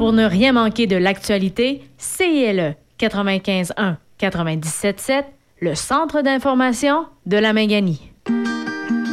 Pour ne rien manquer de l'actualité, CILE 95.1, 97.7, le centre d'information de la Minganie.